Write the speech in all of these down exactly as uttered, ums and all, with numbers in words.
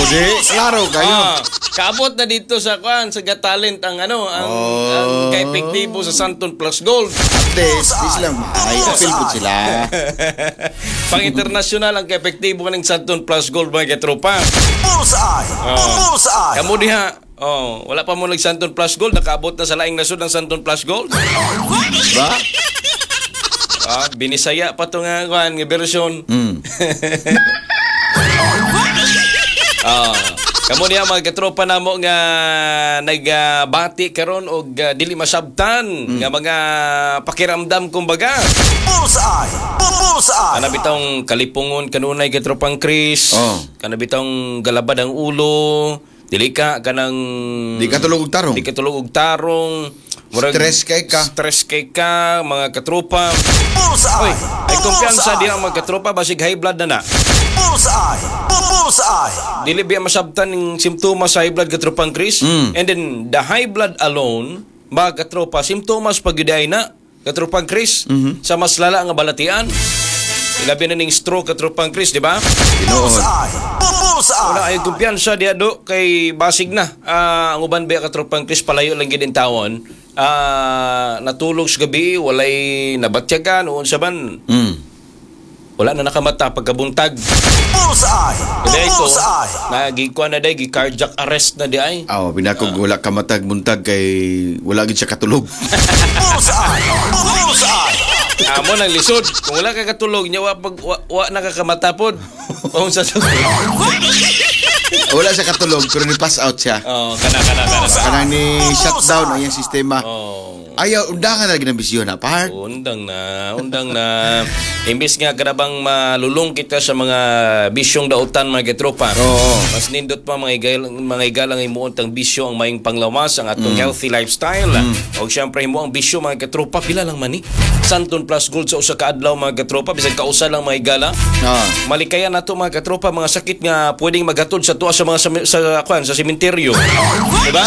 di. Klaro kayo. Ah, kaabot na dito sa kwan sa Got Talent ang ano, ang, Oh. ang ka-epektibo sa Santon Plus Gold. Des, dis lang. Ay, apil po sila. Pang-internasyonal ang ka-epektibo ng Santon Plus Gold mga katropa. Bullseye! Bullseye! Kamu diha, oh, wala pa mo nag Santon Plus Gold, nakaabot na sa laing nasod ng Santon Plus Gold. Ba? Ah, binisaya pa to nga kwan nga version. Hmm. Ah, kamo niya mga katropa namo nga nagbati karon og uh, dili masabtan Mm. nga mga pakiramdam kumbaga. Bullseye! Bullseye! Kana bitong kalipungon kanunay katropang Chris. Oh. Kana bitong galabad ang ulo, dili ka kanang Di ka tulog og tarong. Di ka tulog og tarong. Murag- Stress kay ka. Stress kay ka, mga katropa. Bullseye! Oy, ay kumpiyansa di ang mga katropa basig high blood na na. Bullseye! Bullseye! Dili biya masabtan ng simptomas sa high blood katropang Chris. Mm. And then the high blood alone, mga katropa, simptomas pagyuday na katropang Chris. Mhm. Sa mas lala nga balatian. Ilabi na ning stroke katropang Chris, di ba? Tinuod. Bullseye! Wala ay kumpiyansa diya do kay basig na. Ah, ang uban biya katropang Chris palayo lang gid in tawon. Ah, natulog sa gabi, walay nabatyagan o unsa man. Hmm. Wala na nakamata pagkabuntag. Bullseye! Kaya ito, Bullseye! nagikuan na day, cardiac arrest na di ay. Aw, binakog wala ka matag buntag kay wala gid siya katulog. Bullseye! Bullseye! Amo nang lisod. Kung wala ka katulog niya, wa, pag, wa, wa nakakamatapod. Kung sa Wala siya katulog pero ni pass out siya. Oh, kana kana kana. Kanang ni shutdown ang iyang sistema. Oh. Ayaw, undangan na lagi ng bisyon na, par. Undang na, undang na. Imbis nga karabang malulung kita sa mga bisyong dautan mga getropa. Oo. Mas nindot pa mga igalang, mga igalang imuot ang bisyo ang maing panglawas, ang atong healthy lifestyle. O siyempre imo ang bisyo mga getropa, pila lang mani. Santon Plus Gold sa usa ka adlaw mga getropa, bisag kausa lang mga igala. Ah. Malikayan nato mga getropa, mga sakit nga pwedeng magatod sa tuwa sa mga sa, sa, kwan, sa sementeryo. Diba?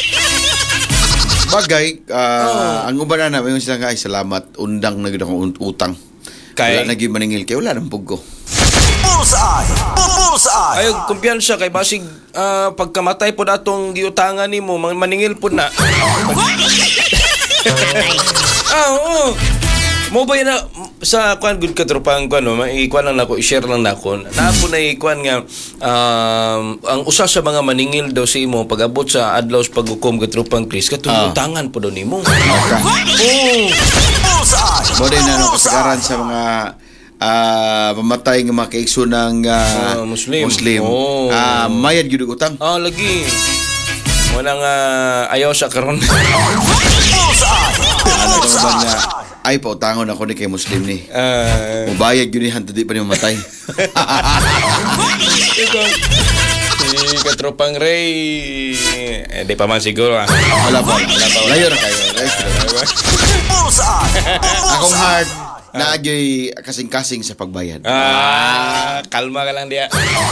Bagay, ah, ang uban na namin sila nga ay salamat, undang na gid akong utang. Kay- Wala naging maningil kay wala nang pugo. Bullseye! Bullseye! Ay, kumpiyansa kay basig ah, pagkamatay po natong giutangan nimo man- maningil po na. Ah, oo. Mo ba na sa kwan good ka tropang kwan no, i-kwan lang nako, i-share lang nako. Napo na i-kwan nga um, ang usa sa mga maningil daw si imo pag-abot sa adlaw sa paghukom ka tropang Chris katong Ah. utangan po daw nimo. Maka. Oh. Bullseye! Mo din na no, kasagaran sa mga ah, mamatay nga mga kaigsunang ah, Ah, Muslim. Muslim. Oh. Ah, mayad gyud og utang. Ah, lagi. Wala nga ayaw sa karon. Bullseye! Ano ko ba nga ay pautangon ako ni kay Muslim ni. Ah, Mubayad gyud ni hantud di pa ni mamatay. ito. Si Katropang Ray. Eh, di pa man siguro ah. Wala pa. Wala pa. Layo na kayo. Bullseye! Akong heart na agyoy kasing-kasing sa pagbayad. Ah, kalma ka lang dia.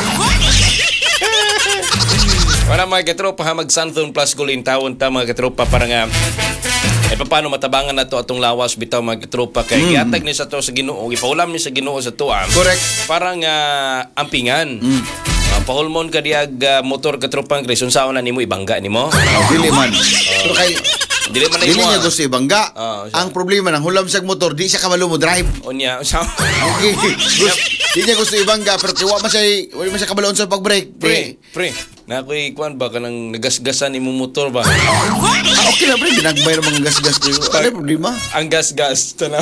Para mga katropa ha, mag-Santon Plus Gold in tawon ta mga katropa para nga eh paano matabangan na to atong lawas bitaw mga katropa kay Mm. gihatag ni sa to sa Ginoo, ipaulam ni sa Ginoo sa tuwa. Correct. Para nga ampingan. Mm. Uh, pahulmon ka diag uh, motor katropang Chris unsaon na nimo ibangga nimo? Oh, dili man. Pero kay Dili man na dili imo. niya gusto ibangga. Ah, siya. Ang problema nang hulam sa motor, di siya kabalo mo drive. Unya unsaon? Okay. Gusto, di niya gusto ibangga pero kiwa man siya, wala man siya kabaloon sa pag-brake. Pre, pre. Na ako'y kuan ba kanang nagasgasan imo motor ba? Ah, okay na pre, ginagmay ng mga gas-gas ko. Ano yung problema? Ang gas-gas tanaw.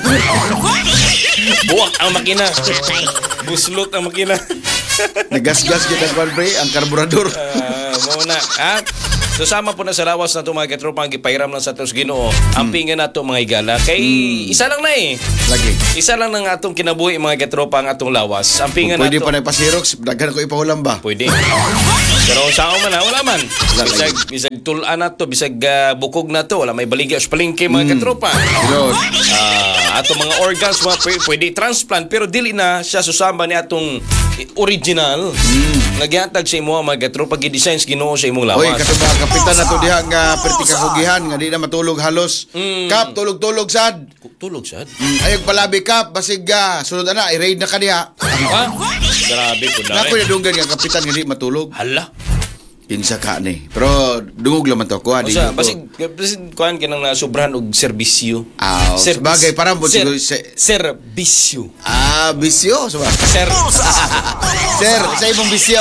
Buwak ang makina. Buslot ang makina. Nagas-gas kita kwan pre, ang karburador. Ah, mo na. Ha? So sama po na sa lawas na ito mga katropa ang gipairam lang sa tos Ginoo. Ampingan na ito mga igala. Kay isa lang na eh. Lagi. Isa lang ng atong kinabuhi mga katropa ang atong lawas. Ampingan na Pwede ito. pa na ipasirox, daghan ko ipahulam ba? Pwede. Pero saan man ha? Wala man. Wala Bisag, bisag tulaan na to, bisag uh, bukog na to. Wala may baligya sa palengke mga katropa. Yun. Ah, atong mga organs mga pwede, pwede transplant pero dili na siya susama ni atong original. Mm. Nagyatag sa imo mga katropa gi-designs Ginoo sa imong lawas. Oy, katuba kapitan na to diha nga perti kahugihan nga di na matulog halos. Mm. Kap tulog-tulog sad. Tulog sad. Mm, ayog palabi kap basig ga sunod ana i-raid na kaniya. Ha? Grabe po na. Nako na dunggan nga kapitan nga di matulog. Hala. Kinsa ka ni. Pero dungog lang man to ko O sa, basig, basig kuhan ka nang nasubrahan og serbisyo. Ah, Ser- sabagay, parang po ser- siguro se- Serbisyo. Ah, bisyo sa ba? Ser... Sir, sa imong bisyo.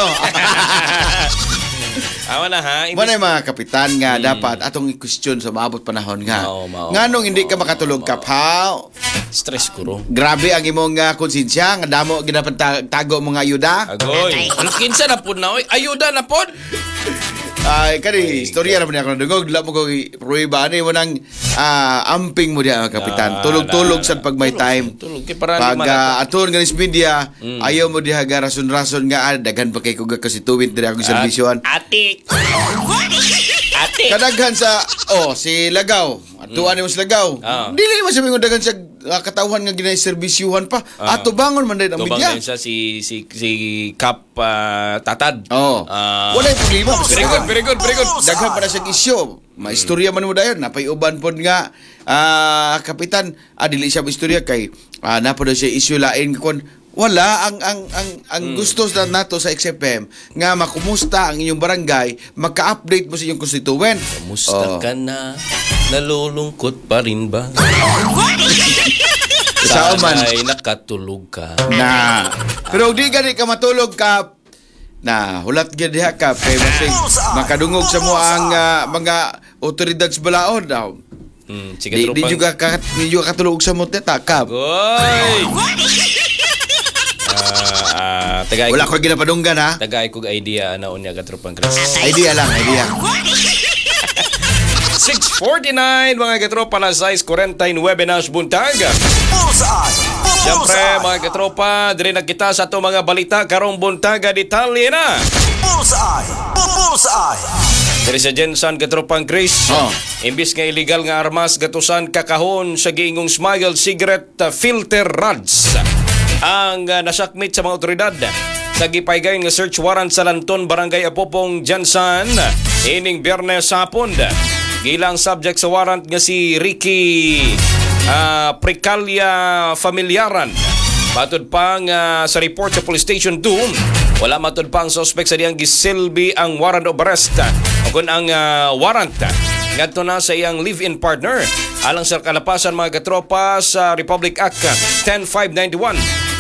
Awa na ha. Mo na yung mga kapitan nga dapat atong i-question sa maabot panahon nga. Mao, mao, Nganong hindi ka mao, makatulog mao, kap ha? Stress ko ro. Grabe ang imong uh, konsensya nga damo ginapan ta- tago mo nga ayuda. Agoy. Ano kinsa na pod na oy? Ayuda na pod. Ay kani istorya naman ako dungog la mo ko prueba ani mo nang ah, amping mo diha mga kapitan. Ah, Tulog-tulog na, sad pag may tulog, time. tulog. Kay para Pag naman uh, aton nga nis media, Mm. ayaw mo diha ga rason-rason nga ah, daghan pa kay kuga kasi tuwid diri ako serbisyohan. Atik. Atik. Kadaghan sa oh si Lagaw. Atuan mo si Lagaw. Ah. Dili man sabi ko daghan sa uh, katawhan nga ginay serbisyuhan pa. Ah. Ato bangon man dahil ang Tubang media. din siya si si si Kap ah, Tatad. Oh. Ah, Wala problema. Very good, very good, very good. Daghan pa na siyang isyo. Maistorya man mo dayon. Napay-uban po nga, ah, kapitan, ah, dili siya maistorya kay, ah, napo daw siya isyo lain. Kung wala, ang ang ang, ang gusto na nato sa X F M, nga makumusta ang inyong barangay, magka-update mo sa inyong constituent. Musta Oh. ka na? Nalulungkot pa rin ba? Sa man. Sana'y nakatulog ka. Na. Pero di gani ka matulog ka, na hulat gyud diha ka kay masig makadungog sa mo ang ah, mga otoridad sa balaod daw. Hmm, sige Di, di tropang. juga ka di juga katulog sa mo teta ka. Goy! Ah, ah, tagay Wala ko ko ginapadunggan ha. tagay ko idea na unya ka tropang Chris. Idea lang, idea. six forty-nine mga katropa na size forty-nine na buntaga. Bullseye! Siyempre Bullseye! mga katropa, diri na kita sa itong mga balita karong buntaga detalye na. Bullseye! Bullseye! Diri sa Jensan katropang Chris. Oh. Imbis nga illegal nga armas gatusan kakahon sa giingong smuggled cigarette uh, filter rods. Ang uh, nasakmit sa mga otoridad sa gipaygayon nga search warrant sa Lanton Barangay Apopong Jensan ining Biyernes hapon. Gilang subject sa warrant nga si Ricky uh, Precalia Familiaran. Matod pa nga sa report sa Police Station two, wala matod pa ang suspect sa diyang gisilbi ang warrant of arrest. Kung ang uh, warrant ngadto na sa iyang live-in partner alang sa kalapasan mga katropa sa Republic Act ten five ninety-one.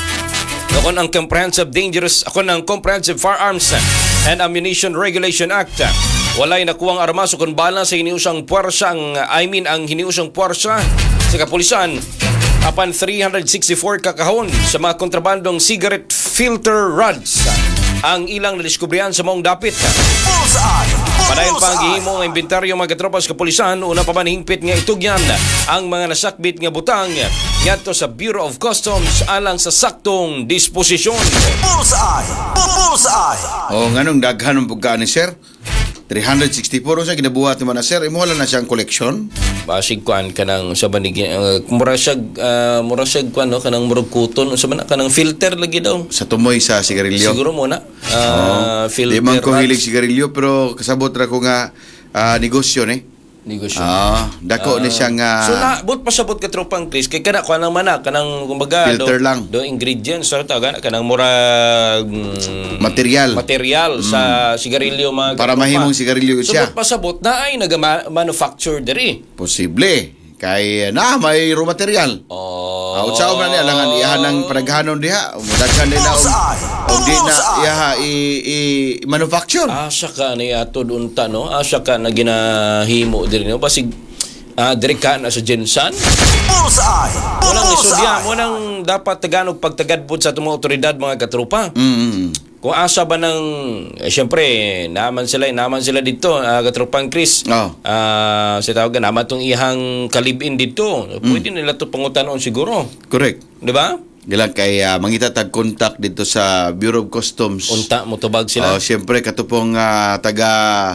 Akon ang Comprehensive Dangerous, akon ang Comprehensive Firearms and Ammunition Regulation Act. Walay nakuwang armas o kung bala sa hiniusang puwersa, ang, I mean, ang hiniusang puwersa sa kapulisan. Apan three hundred sixty-four kakahon sa mga kontrabandong cigarette filter rods ang ilang nadiskubrihan sa maong dapit. Bullseye! Padayon pa ang Bullseye! gihimo ng inventaryo mga katropas kapulisan, una pa man hingpit nga itugyan ang mga nasakbit nga butang ngadto sa Bureau of Customs alang sa saktong disposisyon. Bullseye! Bullseye! O nganong daghan ng pagkaan ni sir? three hundred sixty-four sa ginabuhat naman na sir. Imo wala na siyang koleksyon. Basig kuan kanang sa banig uh, mura siya uh, mura siya kuan no kanang murag kuton sa man kanang filter lagi daw. Sa tumoy sa sigarilyo. Siguro mo na. Uh, filter. Di man ko rods. hilig sigarilyo pero kasabot ra ko nga ah, negosyo ni. Negosyo. Ah, dako ni siyang ah, So na but pasabot ka tropang Chris kay kana kuan lang man na kanang kumbaga Filter do, lang. do ingredients sa so, kana kanang murag mm, Material. material sa sigarilyo mga para katropa. mahimong sigarilyo So siya. but pasabot na ay naga-manufacture diri. Posible. Kay na may raw material. Oh. Out sa man niya langan iyahan ng panaghanon diha. Mudaghan din na og og di na iyaha i, i manufacture. Asa ka ni ato unta no? Asa ka na ginahimo diri no? Basig ah diri ka na sa Jensan. Bullseye! Walang isudya, Bullseye! walang dapat taganog pagtagadpod sa itong mga otoridad mga katropa. Mm. Kung asa ba ng eh, syempre naman sila naman sila dito uh, katropang Chris. Oh. Ah, sa tawag naman tong ihang kalibin dito. Pwede nila to pangutanon siguro. Correct. Di ba? Gilang kay uh, mangita tag contact dito sa Bureau of Customs. Unta mo tubag sila. Oh, siyempre katupong ah, taga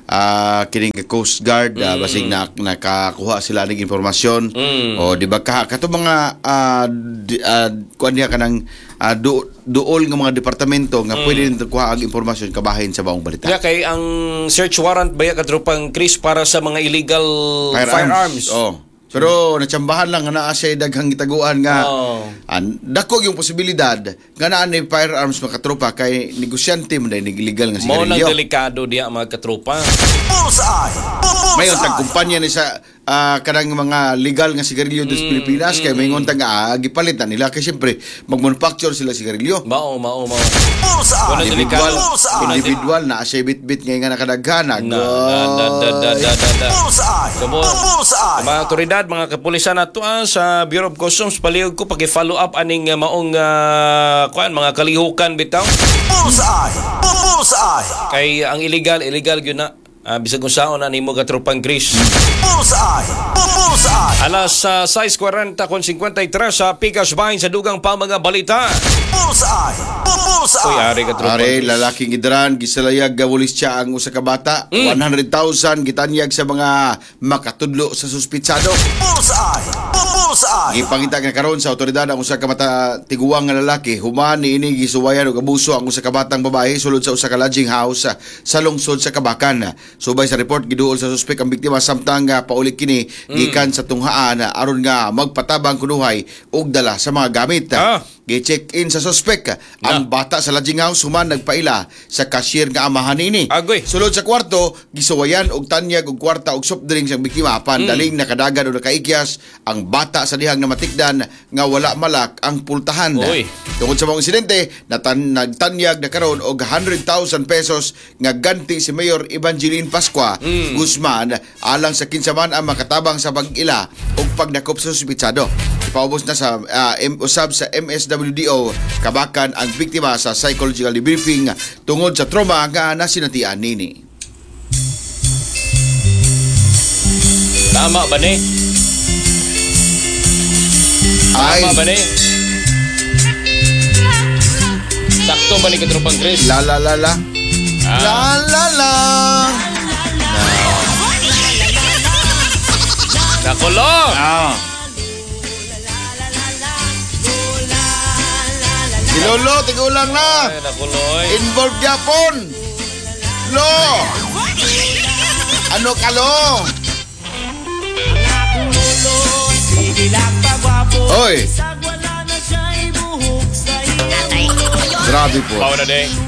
ah kining Coast Guard uh, basig na nakakuha sila ng impormasyon Mm. o di ba ka kato mga uh, di, uh, kuan diha kanang uh, du, duol nga mga departamento nga pwede nito kuha ang impormasyon kabahin sa baong balita. Kaya kay ang search warrant baya katropang Chris para sa mga illegal firearms. Oh. Pero natsambahan lang nga naa siya daghang gitaguan nga Oh. an, dako yung posibilidad nga naa ni firearms makatropa kay negosyante mo dahil illegal nga Mo nang sigarilyo. delikado diya mga katropa. Bullseye! Mayon tag Bullseye! kumpanya ni sa ah, kanang mga legal nga sigarilyo sa Pilipinas kay mayon tag ah, gipalit na nila kay siyempre mag-manufacture sila sigarilyo. Mao, mao, mao. Bullseye! Wala Individual, Bullseye! individual na siya bit-bit ngay nga nakadaghan. Na, da, da, da, da, da, da. Bullseye! Kamo, Bullseye! mga otoridad, mga kapulisan nato ah, sa Bureau of Customs palihog ko pagi-follow up aning uh, maong uh, kuan mga kalihukan bitaw Bullseye! Bullseye! kay ang illegal illegal gyud na. Uh, bisag kung saan na nimo katropang Chris. Bullseye! Bullseye! Alas sa uh, sais kwarenta kon fifty-three sa Pikas Bahin sa dugang pa mga balita. Bullseye! Bullseye! Uy, ari katropang Are Chris. lalaking idran gisalayag gawalis siya ang usa ka bata. one hundred thousand gitanyag sa mga makatudlo sa suspitsado. Bullseye! Bullseye! Gipangita nga karon sa otoridad ang usa ka bata tiguang nga lalaki human niini gisuwayan og abuso ang usa ka batang babae sulod sa usa ka lodging house sa, sa lungsod sa Kabakan. Subay sa report giduol sa suspek ang biktima samtang nga paulik kini gikan sa tunghaan aron nga magpatabang kunuhay og dala sa mga gamit. Ah. Gi-check-in sa suspek ang bata sa lodging house human nagpaila sa cashier nga amahan nini. Agoy. Sulod sa kwarto gisuwayan og tanyag og kwarta og soft drinks ang biktima apan daling nakadagan o nakaikyas ang bata sa dihang na matikdan nga wala malak ang pultahan. Uy. Tungod sa mga insidente natan nagtanyag na karon og one hundred thousand pesos nga ganti si Mayor Evangeline Pascua Guzman alang sa kinsaman ang makatabang sa pag-ila ug pagdakop sa suspitsado. Ipaubos na sa uh, M- usab sa M S W D O Kabakan ang biktima sa psychological debriefing tungod sa trauma nga nasinatian nini. Tama ba ni? Ay, Tama ba ni? Sakto ba ni katropang Chris? la la la la. Ah. La la la. Nakulo! Ah. Si Lolo, tigulang na. Ay, nakuloy. Involved Japon. Lo. Ano ka, Lo? Oy. Grabe po. Pao na din.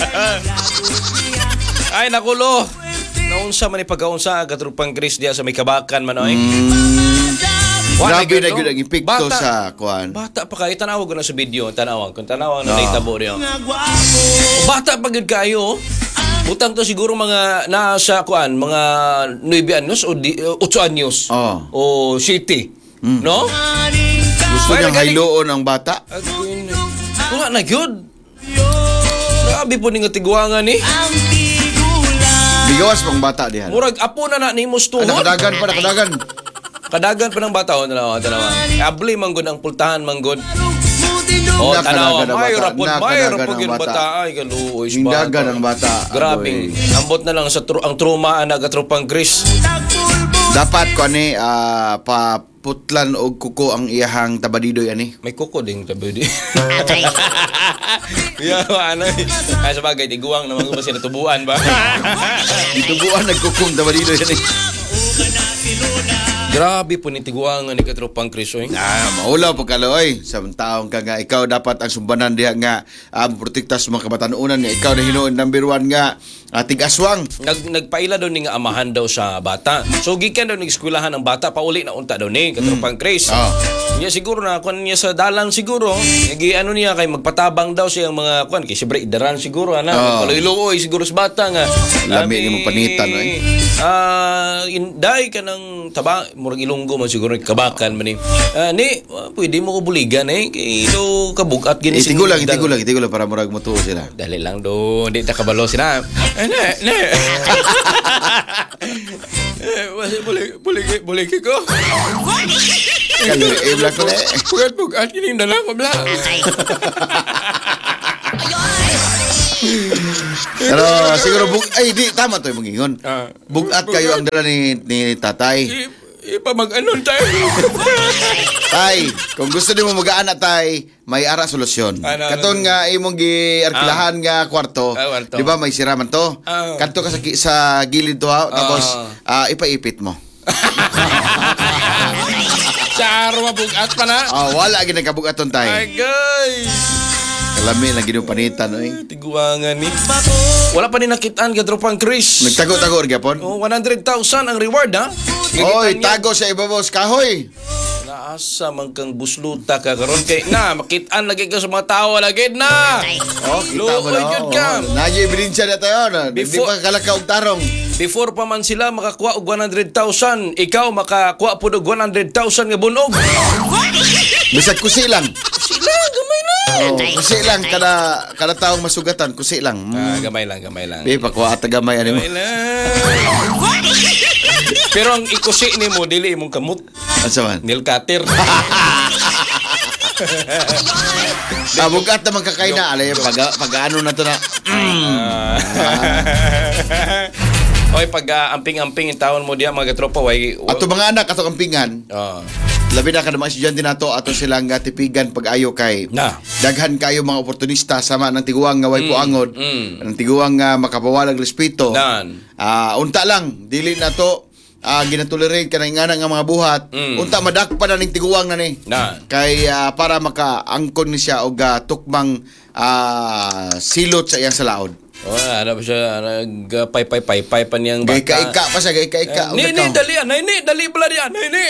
Ay, nakulo. Naunsa man ipagkaunsa katropang Chris diya sa may Kabakan man oy. Wa, Grabe na no? gyud ang epekto Bata. sa kuan. Bata pa kayo, tanawa ko na sa video, tanawa, kung tanawa na naitabo niyo. Bata pa gud kayo, butang to siguro mga nasa kuan, mga nine anyos o di, uh, eight anyos. Oh. O city. No? Gusto Wala niyang galing- hayloon ang bata. Agoy na. Wala na gyud. Grabe po ning tiguangan ni. Bigawas pang bata diha. Murag apo na na nimo Ah, tuhod. nakadagan pa, nakadagan. Kadagan pa ng bata o tanawa, tanawa. Abli manggod ang pultahan manggod. Oh, Nakadagan tanawa, ang may bata. rapod, may Nakadagan rapod ang yung bata. bata. Ay, galuoy. Hindagan ang bata. Grabing. Ambot na lang sa tru- ang truma ang nagatropang Chris. Dapat ko ani ah, paputlan og kuko ang iyahang tabadidoy ani. May kuko ding tabi di. Yeah, ano. Ay, sabagay, tiguang naman ko ba sila tubuan ba? Ditubuan nagkukong tabadidoy ani. Grabe po ni tiguangan ni katropang Chris. Oy. Ah, maulaw po kaloy. Sa taong ka nga ikaw dapat ang sumbanan diha nga ang protekta sa mga kabatanunan nga ikaw na hinuon number one nga ating aswang. Nag nagpaila daw ni nga amahan daw sa bata. So gikan daw ni eskwelahan ng bata pauli na unta daw ni katropang Chris. Ah. Niya siguro na kun niya sa dalan siguro. Nagi ano niya kay magpatabang daw siya ang mga kun kay siyempre idaran siguro ana. Ah. Paluiluoy siguro sa bata nga. Lami ni mo panitan, oy. Ah, inday ka ng taba murag Ilonggo man siguro Kabakan man ni. Ah, ni ah, pwede mo ko buligan eh kay ito kabugat gini Itigulang, itigulang, itigulang para murag mutuo sila. Dali lang do, di ta kabalo sina. Eh, ne, ne. Eh, wala boleh boleh boleh ko. Kaloy eh black ko. Bugat bugat kini na lang mabla. Pero siguro bug ay di tama to yung mangingon. Ah. Bugat kayo ang dala ni ni tatay. I- Ipa mag-anon tayo. Tay, kung gusto nimo mag-aana tay, may ara solusyon. Ano, Katon ano? nga imong giarkilahan nga kwarto. Ah, kwarto. Di ba may siraman to? Ah. Kadto ka sa, ki- sa gilid to ha, tapos ah, ipaipit mo. Sa araw mabugat pa na. Ah, wala gid nagkabugaton tay. Ay, guys. Kalami lang gid yung panitan oy. Tiguangan ni. Wala pa ni nakitaan ka tropang Chris. Nagtago-tago ug gyapon. Oh, one hundred thousand ang reward ha. Oy, Gagitan niya. tago sa ibabaw sa kahoy. Naasa man kang busluta ka karon kay na makitaan lagi ka sa mga tao lagi na. Oh, kita mo Luoy na. jud ka. Nadyo ebidensya na tayo. no? Hindi Before- pa kalakaw og tarong. Before pa man sila makakuha og one hundred thousand, ikaw makakuha pud og one hundred thousand nga bunog. Bisag kusi lang. Sila gamay lang. Oh, kusi lang kada kada taong masugatan, kusi lang. Ah, Mm. gamay lang, gamay lang. Di pa kuha at gamay ano mo. Gamay lang. Pero ang ikusi nimo dili imong kamot. Asa man? Nail cutter. Ah, bugat naman kakay na alay pag pag ano na to na. Oy, pag ah, amping-amping yung taon mo diya mga katropa, way... Ato mga anak ato kampingan, Oh. labi na kada mga estudyante nato ato silang nga tipigan pag-ayo kay Na. daghan kayo mga oportunista sama ng tiguang nga way puangod, mm. ng tiguang nga makapawalag respeto. Nan. Ah, unta lang dili na to ah, ginatolerate kanang nga nga mga buhat. Mm. Unta madakpan na ning tiguang na ni. Nan. Kay ah, para makaangkon ni siya og ah, tukmang ah, silot sa iyang salaod. Oh, ano ba siya? Nag-pay-pay-pay-pay pa niyang bata. Gay ka pa siya, gay ka. Ni, ni, dali yan. Ni, dali pala diyan. Ni, ni.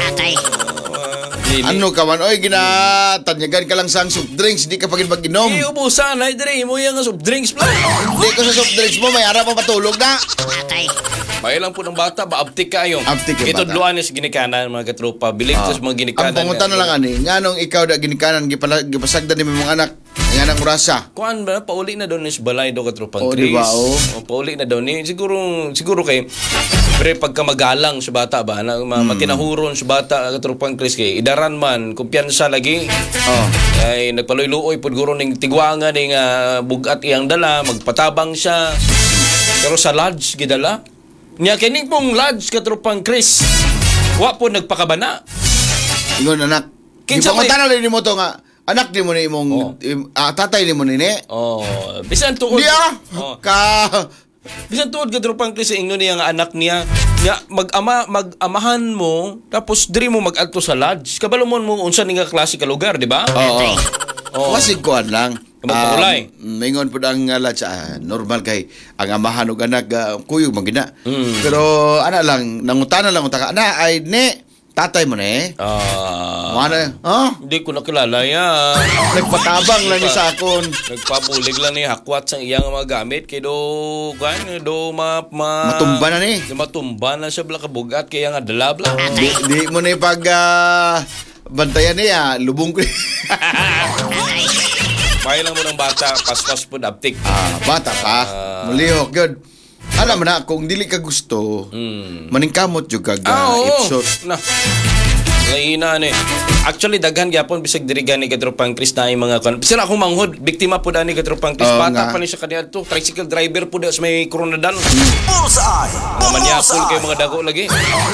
Ano ka man, oy, ginatanyagan ka lang sa soft drinks, di ka pa mag-inom. Iubusan, ay, dali. Mo yung soft drinks pala. Di ko sa soft drinks mo, may ara pa patulog na. May lang po ng bata, baabtik kayo. Abtik yung Ito bata. dluan is ginikanan, mga katropa. Bilig Ah. sa mga Ang ginikanan. pangunta na lang ani, nga nung ikaw da ginikanan, gipala- gipasagdan ni mong anak, nga nang urasa. Kuan ba pauli na daw ni sa balay do katropang Oh, Chris. di ba, oh? O, pauli na daw ni siguro siguro kay pre pagka magalang sa bata ba na ma- Hmm. matinahuron sa bata katropang Chris kay idaran man kumpiyansa lagi. Oh. Ay nagpaluy-luoy pud guro ning tigwangan ning ah, bugat iyang dala magpatabang siya. Pero sa lodge gidala. Nya kini pong lodge katropang Chris. Wa po nagpakabana. Ingon anak. Kinsa Gipangunta may- na ni mo to nga, anak ni mo ni imong, Oh. im- ah, tatay ni mo ni ni. Oh, bisan tuod. Di ah! Oh. Ka... Bisan tuod ka tropang Chris ingon niya nga anak niya nga mag-ama mag-amahan mo tapos diri mo mag-adto sa lodge. Kabalo mo mo unsa ni nga klase ka lugar, di ba? Oo. Oh. Masig kuan lang. Magpakulay. Um, mingon po ang uh, lads, ah, normal kay ang amahan ug anak uh, kuyog magina. Mm. Pero ana lang nangutana lang utaka na ay ni tatay mo ni. Ah, Mana? Ha? hindi ko nakilala yan. Nagpatabang lang ni sa akon. Nagpabulig lang ni hakwat sa iyang mga gamit kay do kan do ma, ma Matumba na ni. Matumba na siya bla kabugat kaya nga dalabla. Di, di mo ni pag ah, bantayan niya, lubong ko. May lang mo ng bata pas-pas po daptik. ah, bata pa. Mulihok gyud. Alam mo na kung dili ka gusto, Hmm. maningkamot jud kag Ah, uh, oo. ipsot. Na. Laina ni. Actually daghan gyapon bisag diri gani katropang Chris na yung mga kon. Sila akong manghod, biktima po dani katropang Chris. Oo Bata nga. pa ni siya kaniya to, tricycle driver po da sa may Coronadal. Bullseye! Mga manyapul Bullseye! kay mga dago lagi.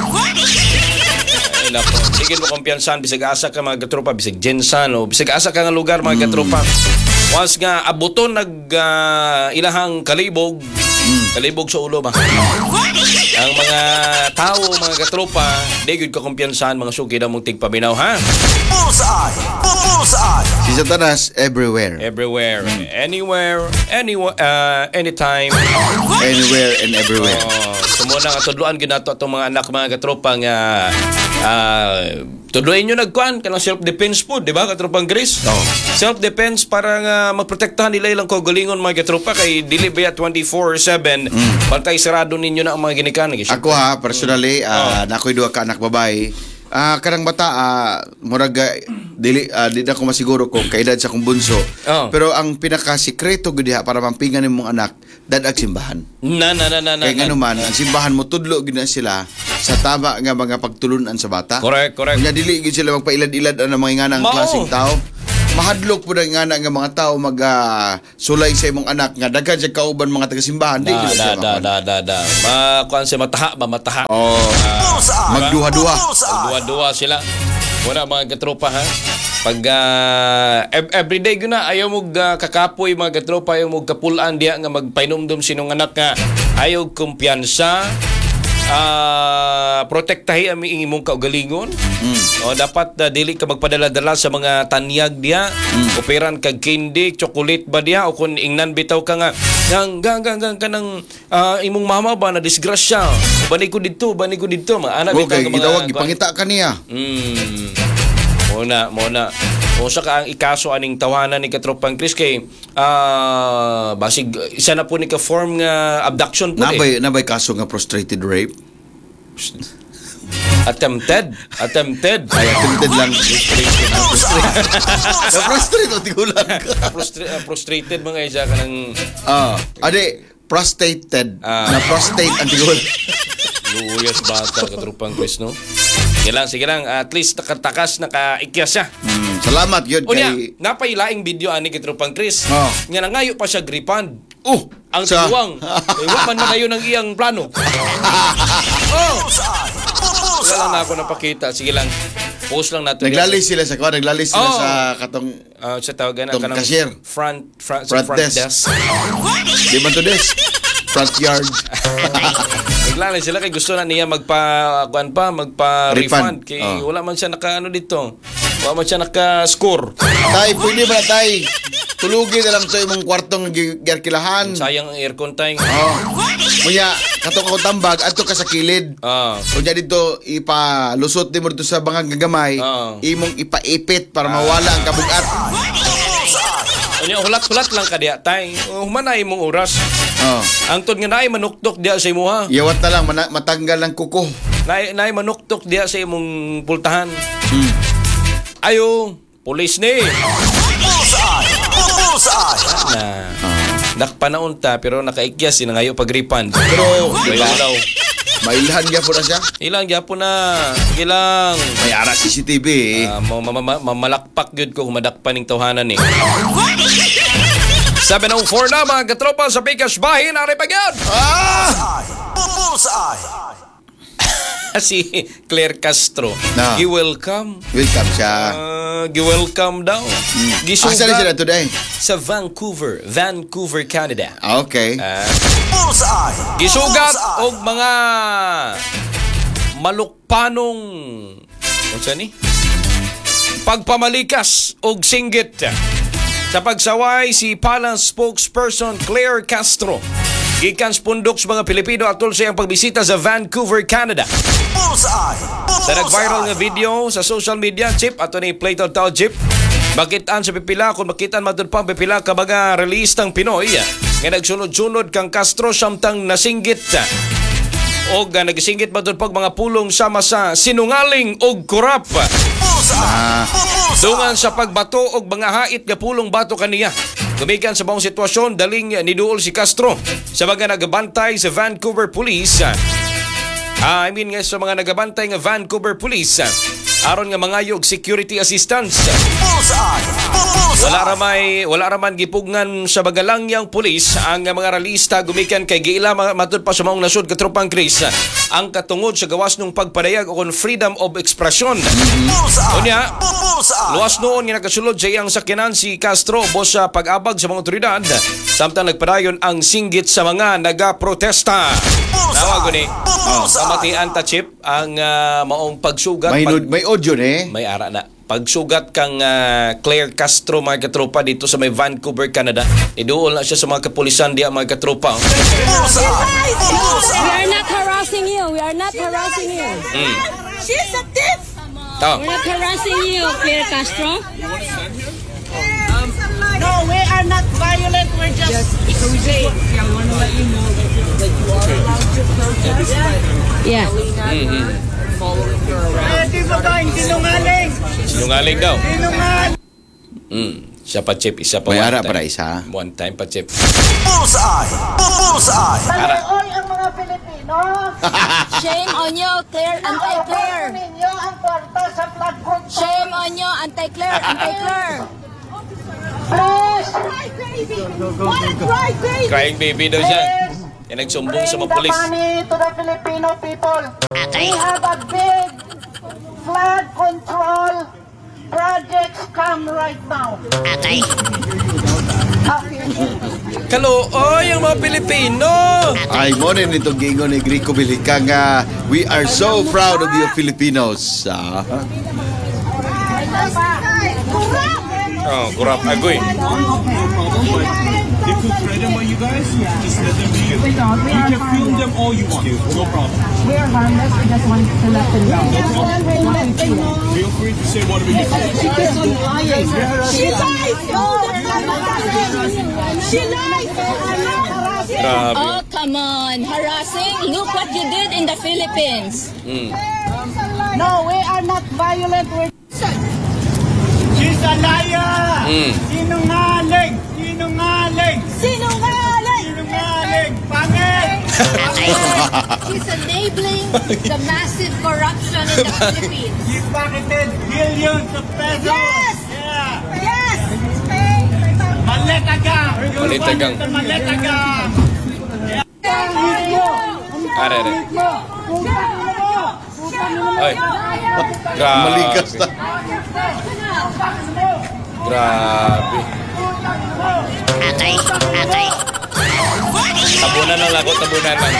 Ay nako, sige mo kumpiyansan bisag asa ka mga katropa, bisag Jensan o bisag asa ka nga lugar mga katropa. Once nga abuton nag ah, ilahang kalibog, kalibog sa ulo ba? Ang mga tao, mga katropa, di gyud ka kumpiyansahan mga suki na mong tigpaminaw ha. Bullseye! Bullseye! Si Satanas everywhere. Everywhere, anywhere, anywhere, uh, anytime. Anywhere and everywhere. Oh, sumuna nga tudloan gyud nato atong mga anak mga katropa nga ah tudloin nyo nagkuan kanang self defense po, di ba katropang Grace? Oo. Self defense para nga magprotektahan nila ilang kaugalingon mga katropa kay dili ba twenty-four seven bantay sarado ninyo na ang mga ginikanan. Ako ha, personally, ah, nakoy duha ka anak babae. Ah, kanang bata, ah, murag ah, dili ah, di na ko masiguro kung kaedad sa kong bunso. Oh. Pero ang pinaka-sikreto gud diha para mampingan nimong anak, dadag simbahan. Na na na na na. Kaya nga naman, ang simbahan mo tudlo gid na sila sa tama nga mga pagtulunan sa bata. Correct, correct. Kanya dili gid sila magpailad-ilad ang mga nganang Mao. klaseng tao. mahadlok po na nga na nga mga tao mag ah, sulay sa imong anak nga daghan siya kauban mga taga-simbahan. Di Da, nila da, siya da, makuha. da, da, da. Makuan siya mataha ba, mataha. Oh, Bullseye! magduha-duha. Bullseye! Duwa-duwa sila. Wala mga katropa ha. Pag ah, ev- everyday ko na ayaw mo uh, kakapoy mga katropa, ayaw mo kapulaan diya nga magpainumdum sinong anak nga ayaw kumpiyansa. Ah, protektahi ang imong kaugalingon. Mm. O dapat uh, dili ka magpadala-dala sa mga tanyag diya. Mm. Operan kag candy, chocolate ba diya o kung ingnan bitaw ka nga gang gang gang, gang ka ng ah, imong mama ba na disgrasya. Bani ko dito, bani ko dito. Mga anak bitaw Okay, ka mga gitawag gipangita ka niya. Mm. Muna, muna. O sa ka ang ikaso aning tawanan ni Katropang Chris kay ah basig isa na po ni ka form nga abduction po eh. Nabay nabay kaso nga frustrated rape. Attempted, attempted. Ay attempted lang. Na frustrated o tigulang ka. Frustra- uh, frustrated mga isa ka ng Ah, ade prostrated. Ah. Na prostate ang tigulang. luyas bata Katropang Chris, no? Sige lang, sige lang. At least nakatakas, nakaikyas siya. Hmm, salamat yun O niya, kay napailaing video ani Katropang Chris. Oh. Nga nangayo pa siya gripan. Oh, Ang sa- tiguang. Eh, wa man madayon ang iyang plano. Oh! Wala lang na ako napakita. Sige lang. Post lang natin. Naglalis sila sa kwa, naglalis sila Oh. sa katong Uh, sa tawagan na Tong kanang cashier. front front, sa Front front desk. desk. di man to des. Front yard. Naglalis sila kay gusto na niya magpa kuan pa magpa-refund Refund. kay Oh. wala man siya naka ano dito. Wala man siya naka-score. Tay, pwede ba na tay? Tulugi na lang sa imong kwartong gyarkilahan. Sayang ang aircon tayong. Oh. Munya, katong ako tambag, ato ka sa kilid. Ah. Kunya dito, ipalusot din mo dito sa bangang gagamay, Oo. imong ipaipit para mawala ang kabugat. Unya hulat-hulat lang ka diya tay. Humanay imong oras. Oh. Ang tod nga naay manuktok diya sa imuha. Iyawat na lang, mana- matanggal ang kuko. Naay naay manuktok diya sa imong pultahan. Hmm. Ayo, pulis ni. Bullseye! Bullseye! Na. Nakpanaon ta pero nakaikyas sila ngayon pag-refund. Pero, May diba, ulaw. mailhan niya po na siya. Ilang gyapon na. Sige lang. May ara C C T V eh. Ah, ma- ma- ma- mamalakpak gyud ko humadakpan ning tawhanan ni. seven oh four na mga katropa sa Pikas Bahin ari pagyud. Ah! Bullseye! Si Claire Castro. Na. Gi-welcome. Welcome siya. Ah, gi-welcome daw. Asa na sila Gisugat today? sa Vancouver, Vancouver, Canada. Ah, okay. Ah, Bullseye! gisugat Bullseye! og mga malukpanong unsa ni? Pagpamalikas og singgit. Sa pagsaway si Palang spokesperson Claire Castro gikan sa pundok sa mga Pilipino atol sa iyang pagbisita sa Vancouver, Canada. Bullseye! Sa nag-viral nga video sa social media, Chip, ato ni Play Tao Chip, bakitaan sa pipila kung makitaan matod pa ang pipila ka mga relistang Pinoy nga nagsunod-sunod kang Castro samtang nasinggit o nga nagsinggit matod pag mga pulong sama sa sinungaling o kurap. Bullseye! Dungan sa pagbato og mga hait nga pulong bato kaniya. Gumikan sa bawang sitwasyon, daling niduol si Castro sa mga nagabantay sa Vancouver Police. Ah, I mean nga sa mga nagabantay nga Vancouver Police. Aron nga mangayog security assistance. Bullseye! Bullseye! Wala ra may wala ra man gipugnan sa bagalangyang pulis ang mga realista gumikan kay giila ma- matud pa sa maong nasud katropang Chris ang katungod sa gawas nung pagpadayag o kon freedom of expression. Bullseye! Unya, Bullseye! luwas noon nga nakasulod sa iyang sakyanan si Castro bos sa pag-abag sa mga otoridad samtang nagpadayon ang singgit sa mga nagaprotesta. Nawag ni kamatian ta Chip ang ah, maong pagsugat May, pag- nud- may audio eh. may ara na. Pagsugat kang ah, Claire Castro mga katropa dito sa may Vancouver, Canada. Iduol na siya sa mga kapulisan diya mga katropa. We are not harassing you. We are not harassing you. She's a thief. Oh. We're not harassing you, Claire Castro. No, we are not violent. We're just saying. Yeah. Kaya di ba kain sinungaling? Sinungaling daw. Sinungaling. Mm. Siya pa Chip, isa pa May one ara time. para isa. One time pa Chip. Bullseye! Bullseye! Balaoy ang mga Pilipino. Shame on you, Claire, anti-Claire. ninyo ang kwarta sa flood control. Shame on you, anti-Claire, anti-Claire. Crying baby daw siya. Yan nagsumbong sa mga polis. Money to the Filipino people. We have a big flood control project come right now. Kalo, oy, yung mga Pilipino! Ay, mo rin itong gingon ni Grico Bilica nga, we are so proud of you Filipinos. Ah. Oh, kurap agoy. They could threaten by you guys, just let them be. You can film them all you want, no problem. We are harmless. We just want to let them know. Feel free to say whatever you want. She keeps on lying. She lies. She lies. Grabe. Oh, come on. Harassing? Look what you did in the Philippines. No, we are not violent. We're She's a liar! Mm. Sinungaling! Sinungaling! sinungaling. Sinungaling! Pangit! She's enabling the massive corruption in the Philippines. She pocketed billions of pesos! Yes. Yeah! Yes. Maletagang! Yung Maletagang. one is the Maletagang! Are, are. Ay. Grabe. Maligas na. Grabe. Tabunan lang ako, tabunan lang.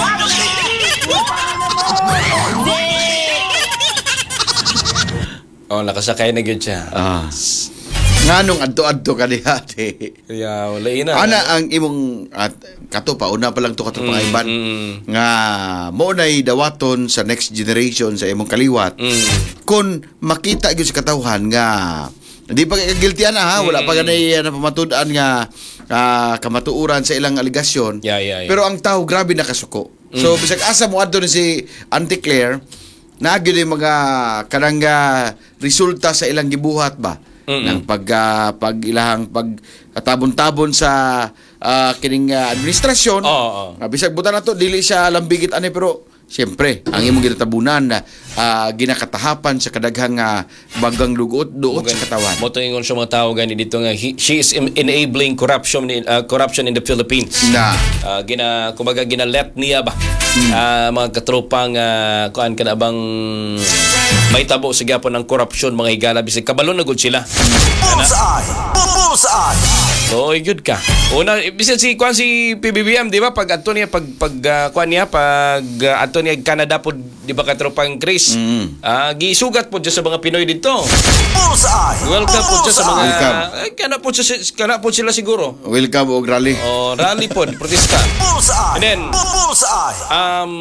Oh, nakasakay na gyud siya. Ah. Nganong adto-adto ka ni ate. Kaya wala ina. Ana ang imong at kato pa una pa lang to kato Mm, pangaiban mm. nga mo nay dawaton sa next generation sa imong kaliwat. Mm. Kun makita gyud sa katawhan nga di pa kagiltian na ha, wala pa ganay na pamatud-an nga ah, kamatuuran sa ilang aligasyon. Yeah, yeah, yeah. Pero ang tao grabe nakasuko. So bisag asa mo adto ni si Auntie Claire na gyud yung mga kanang ah, resulta sa ilang gibuhat ba? Mm-mm. Ng pag ah, pag ilahang pag tabon-tabon sa ah, kining ah, administrasyon. Oo, oo. Ah, bisag buta na to dili siya lambigit ani pero siyempre ang imong ginatabunan na ah, ginakatahapan sa kadaghang ah, bagang lugot duot sa katawan. Mo to ingon sa mga tao gani dito nga he- she is em- enabling corruption in uh, corruption in the Philippines. Na Ah, gina kumbaga gina-let niya ba Ah, mga katropang uh, kuan kana bang may tabo sa gyapon ng korupsyon mga higala bisag kabalo na gud sila. Bullseye! Bullseye! So, good ka. Una, bisan si kuan si P B B M, di ba? Pag ato niya pag pag uh, kuan niya pag uh, ato niya Canada pod, di ba katropang Chris? Mm. Ah, gisugat pod siya sa mga Pinoy dito. Bullseye! Welcome po siya sa mga Welcome. ay, kana po siya kana po sila siguro. welcome og rally. O rally pod, protesta. Bullseye! And then, Bullseye! um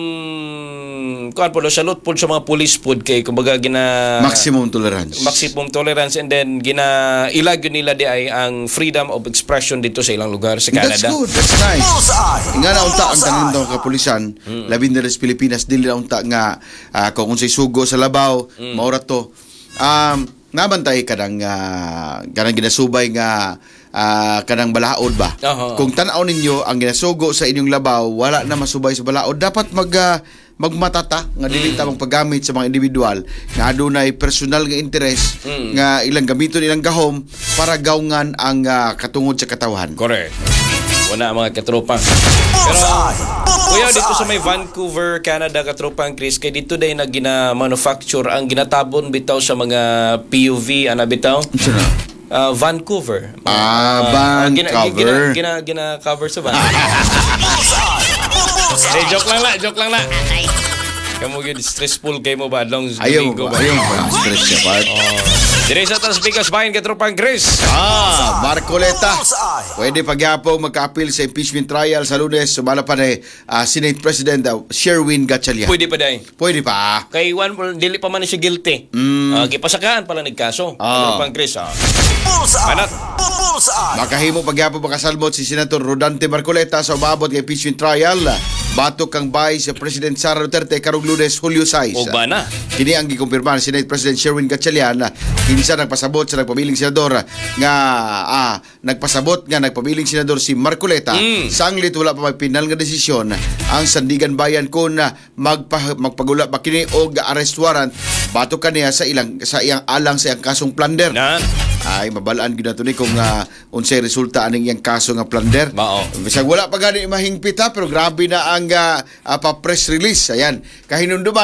kuan po salute pod sa mga police pod kay kumbaga gina Maximum tolerance. maximum tolerance and then gina ilag yun nila di ay ang freedom of expression dito sa ilang lugar sa That's Canada. good. That's nice. Bullseye! Nga na unta ang Bullseye! kanindong kapulisan, labi nila sa Pilipinas, dili na unta nga ah, kung unsay sugo sa labaw, maura to. Um, nabantay kanang uh, kanang ginasubay nga ah, kanang balaod ba? Aha. Kung tan-aw ninyo ang ginasugo sa inyong labaw, wala na masubay sa balaod, dapat mag ah, magmatata nga dili ta paggamit sa mga individual nga adunay personal nga interest nga ilang gamiton ilang gahom para gawngan ang ah, katungod sa katawhan. Correct. Wala mga katropa. Pero kuya dito sa may Vancouver, Canada katropang Chris kay dito day na gina-manufacture ang ginatabon bitaw sa mga P U V ana bitaw. Unsa na? Ah, Vancouver. Ah, gina, Vancouver. gina, gina, gina cover sa Vancouver. Eh, joke lang la, joke lang la. Kamu gyud stressful kay mo ba long Ayaw domingo ba? Ayaw ba? Stress siya pa. Dire sa tas Pikas Bayan katropang Chris. Ah, Marcoleta. Bullseye! Pwede pagyapong magka-appeal sa impeachment trial sa Lunes. Sumala pa ni ah, Senate President uh, Sherwin Gatchalian. Pwede pa day. Pwede pa. Kay one dili pa man siya guilty. Mm. gipasakaan pala nagkaso. Ah. Katropang Chris. Ah. Bullseye! Manat. Bullseye! Makahimo pagyapong makasalmot si Senator Rodante Marcoleta sa umabot ng impeachment trial. Batok kang bay sa President Sara Duterte karong Lunes, Hulyo sais. O ba na? Kini ang gikumpirma ni Senate President Sherwin Gatchalian na kinsa nagpasabot sa nagpabiling senador nga ah, nagpasabot nga nagpabiling senador si Marcoleta. Mm. Sanglit wala pa may pinal nga desisyon ang Sandigan Bayan kun magpa, magpagula ba kini og arrest warrant batok kaniya sa ilang sa iyang alang sa iyang kasong plunder. Na. ay mabalaan gyud nato ni kung uh, unsay resulta aning iyang kaso nga plunder. Mao. Bisag wala pa gani mahingpit ha, pero grabe na ang uh, uh, pa-press release. Ayan, kahinumduman